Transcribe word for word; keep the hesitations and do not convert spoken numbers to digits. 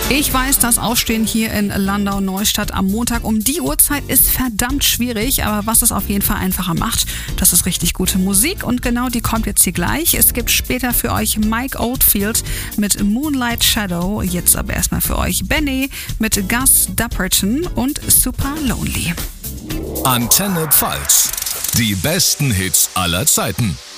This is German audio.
Ich weiß, das Aufstehen hier in Landau-Neustadt am Montag um die Uhrzeit ist verdammt schwierig, aber was es auf jeden Fall einfacher macht, das ist richtig gute Musik und genau die kommt jetzt hier gleich. Es gibt später für euch Mike Oldfield mit Moonlight Shadow, jetzt aber erstmal für euch Benny mit Gus Dapperton und Super Lonely. Antenne Pfalz, die besten Hits aller Zeiten.